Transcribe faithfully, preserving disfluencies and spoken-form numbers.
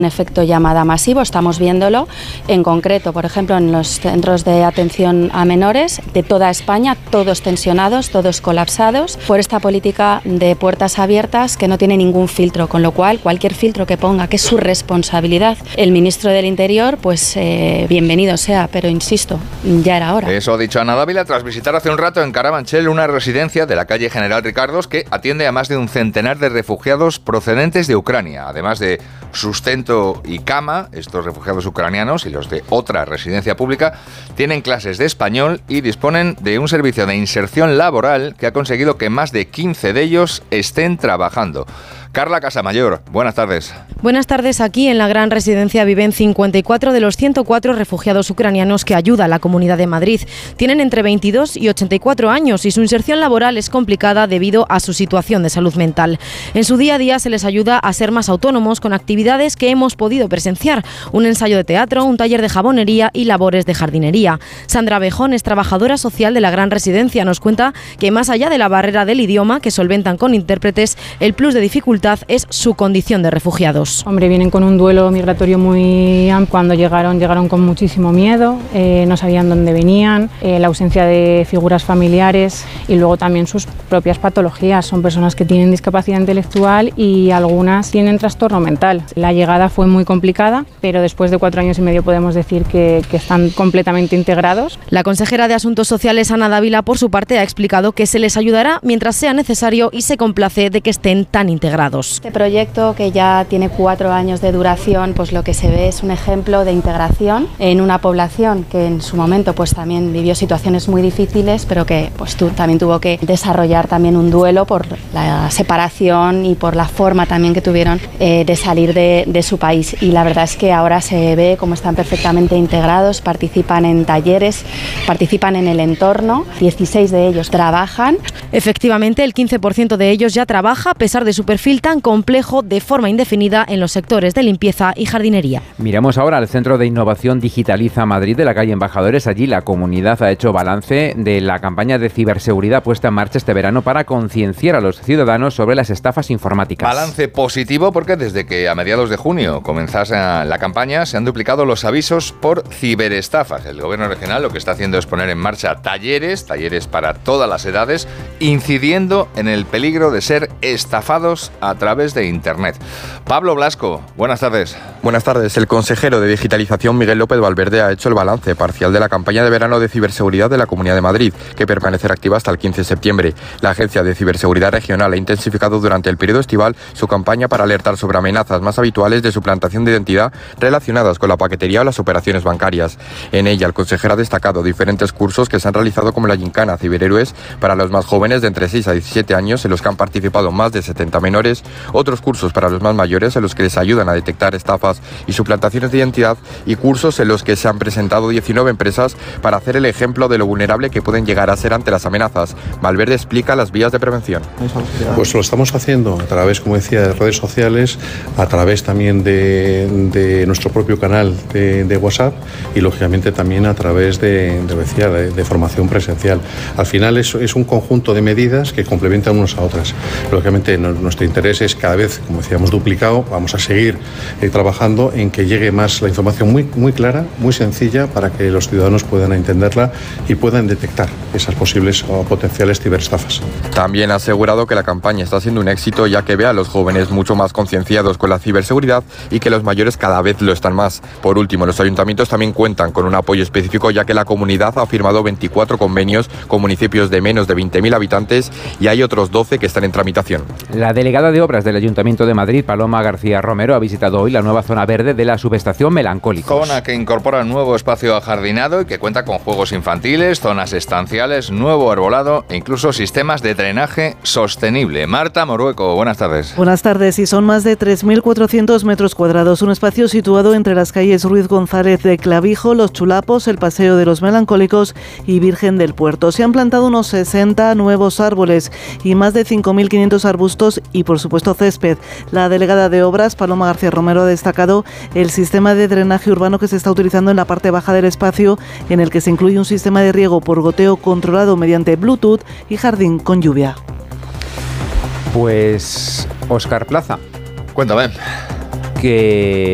Un efecto llamada masivo, estamos viéndolo en concreto, por ejemplo, en los centros de atención a menores de toda España, todos tensionados, todos colapsados, por esta política de puertas abiertas que no tiene ningún filtro, con lo cual cualquier filtro que ponga, que es su responsabilidad, el ministro del Interior, pues eh, bienvenido sea, pero insisto, ya era hora. Eso ha dicho Ana Dávila tras visitar hace un rato en Carabanchel una residencia de la calle General Ricardos que atiende a más de un centenar de refugiados procedentes de Ucrania, además de sustento y cama. Estos refugiados ucranianos y los de otra residencia pública tienen clases de español y disponen de un servicio de inserción laboral que ha conseguido que más de quince de ellos estén trabajando. Carla Casamayor, buenas tardes. Buenas tardes. Aquí en la gran residencia viven cincuenta y cuatro de los ciento cuatro refugiados ucranianos que ayuda a la Comunidad de Madrid. Tienen entre veintidós y ochenta y cuatro años y su inserción laboral es complicada debido a su situación de salud mental. En su día a día se les ayuda a ser más autónomos con actividades que hemos podido presenciar: un ensayo de teatro, un taller de jabonería y labores de jardinería. Sandra Bejón es trabajadora social de la gran residencia. Nos cuenta que más allá de la barrera del idioma que solventan con intérpretes, el plus de dificultad es su condición de refugiados. Hombre, vienen con un duelo migratorio muy amplio. Cuando llegaron, llegaron con muchísimo miedo, eh, no sabían dónde venían, eh, la ausencia de figuras familiares y luego también sus propias patologías. Son personas que tienen discapacidad intelectual y algunas tienen trastorno mental. La llegada fue muy complicada, pero después de cuatro años y medio podemos decir que, que están completamente integrados. La consejera de Asuntos Sociales, Ana Dávila, por su parte, ha explicado que se les ayudará mientras sea necesario y se complace de que estén tan integrados. Este proyecto, que ya tiene cuatro años de duración, pues lo que se ve es un ejemplo de integración en una población que en su momento pues también vivió situaciones muy difíciles, pero que pues tú, también tuvo que desarrollar también un duelo por la separación y por la forma también que tuvieron eh, de salir de, de su país. Y la verdad es que ahora se ve cómo están perfectamente integrados, participan en talleres, participan en el entorno, dieciséis de ellos trabajan. Efectivamente, el quince por ciento de ellos ya trabaja, a pesar de su perfil tan complejo, de forma indefinida en los sectores de limpieza y jardinería. Miramos ahora al Centro de Innovación Digitaliza Madrid de la calle Embajadores. Allí la comunidad ha hecho balance de la campaña de ciberseguridad puesta en marcha este verano para concienciar a los ciudadanos sobre las estafas informáticas. Balance positivo porque desde que a mediados de junio comenzase la campaña se han duplicado los avisos por ciberestafas. El gobierno regional lo que está haciendo es poner en marcha talleres, talleres para todas las edades, incidiendo en el peligro de ser estafados a través de Internet. Pablo Blasco, buenas tardes. Buenas tardes. El consejero de Digitalización, Miguel López Valverde, ha hecho el balance parcial de la campaña de verano de ciberseguridad de la Comunidad de Madrid, que permanecerá activa hasta el quince de septiembre. La Agencia de Ciberseguridad Regional ha intensificado durante el periodo estival su campaña para alertar sobre amenazas más habituales de suplantación de identidad relacionadas con la paquetería o las operaciones bancarias. En ella, el consejero ha destacado diferentes cursos que se han realizado, como la Gincana Ciberhéroes para los más jóvenes de entre seis a diecisiete años, en los que han participado más de setenta menores, otros cursos para los más mayores en los que les ayudan a detectar estafas y suplantaciones de identidad, y cursos en los que se han presentado diecinueve empresas para hacer el ejemplo de lo vulnerable que pueden llegar a ser ante las amenazas. Valverde explica las vías de prevención. Pues lo estamos haciendo a través, como decía, de redes sociales, a través también de, de nuestro propio canal de, de WhatsApp y lógicamente también a través de, de, decía, de, de formación presencial. Al final es, es un conjunto de medidas que complementan unas a otras. Lógicamente no, nuestro interés es cada vez, como decíamos, duplicado. Vamos a seguir eh, trabajando en que llegue más la información muy, muy clara, muy sencilla, para que los ciudadanos puedan entenderla y puedan detectar esas posibles o potenciales ciberestafas. También ha asegurado que la campaña está siendo un éxito, ya que ve a los jóvenes mucho más concienciados con la ciberseguridad y que los mayores cada vez lo están más. Por último, los ayuntamientos también cuentan con un apoyo específico, ya que la comunidad ha firmado veinticuatro convenios con municipios de menos de veinte mil habitantes y hay otros doce que están en tramitación. La delegada de Obras del Ayuntamiento de Madrid, Paloma García Romero, ha visitado hoy la nueva zona verde de la subestación Melancólicos. Zona que incorpora un nuevo espacio ajardinado y que cuenta con juegos infantiles, zonas estanciales, nuevo arbolado e incluso sistemas de drenaje sostenible. Marta Morueco, buenas tardes. Buenas tardes. Y son más de tres mil cuatrocientos metros cuadrados, un espacio situado entre las calles Ruiz González de Clavijo, Los Chulapos, el Paseo de los Melancólicos y Virgen del Puerto. Se han plantado unos sesenta nuevos árboles y más de cinco mil quinientos arbustos y, por supuesto, césped. La delegada de Obras, Paloma García Romero, ha destacado el sistema de drenaje urbano que se está utilizando en la parte baja del espacio, en el que se incluye un sistema de riego por goteo controlado mediante Bluetooth y jardín con lluvia. Pues Óscar Plaza. Cuéntame. Que